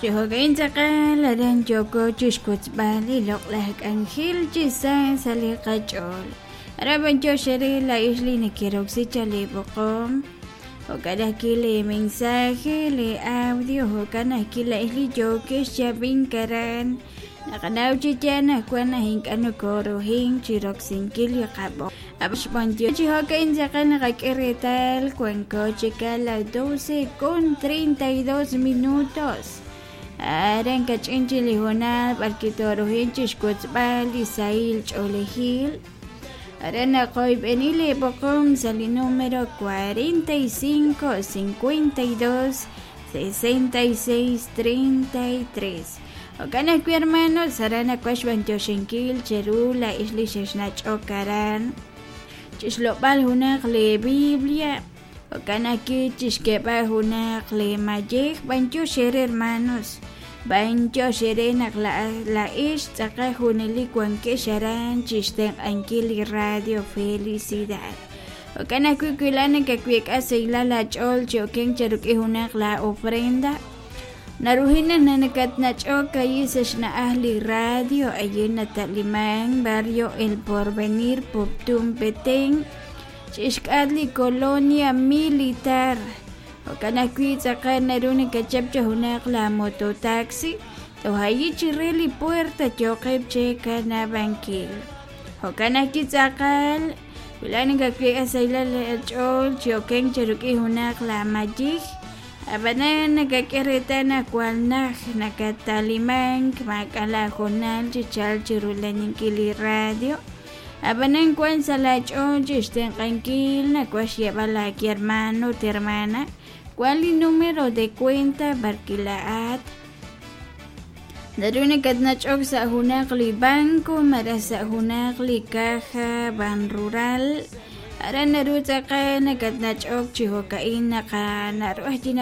Chihogain sakal adan joko chushkuts bali loklak angel chisa sali kachol. Araban josheri la isli ni kiroksi chali bokom. Hokada kile mensaje le audio hokana kila isli joke shabin karan. Nakanaw chichana kwana hinkano koro hing chiroksin kili kabo. Abishbondio chihogain sakal nakakiretal cuenco chikala 12:32 minutos. Aran kachinchili honal barkitoro hinchish kutzbal Isail Cholehil. Aran akoy benile bokom sali número 45 52 66 33. Okana ku hermanos sarana kwash bantoshinkil cherula isli sheshnach okaran. Chishlopal hunak le Biblia. Okana ki chishkepa hunak le majik bancho shere hermanos. Bancho shere nak la ish tsaka hunili kwanke sharan chisteng ankili radio felicidad. Okana kukulana kakwek asila la chol chokeng charuki hunak la ofrenda. Naruhina nanakat na choka yisash na ahli radio ayun na Talimang barrio El Porvenir Poptum Peteng Chishkadli Colonia Militar. Okana kuitsa ka naruni kachapcha hunak la mototaxi. Tohayi chireli puerta chokep cheka na bankil. Okana kitsakal. Wilani kakwi asayla la chol chokeng charuki hunak la majik. Abanan nagkakirita na kwalnak nakatalimang makala hunal chichal chirulaning kili radio. Abanan kwan sa lachon chisten kankil na kwasyaba laki hermano te hermana. Kwali número de cuenta barkilaat. Darunikat na chok sa hunakli banko mara sa hunakli caja ban rural. Aran naruta ka nakat na chok chihokain na ka naruah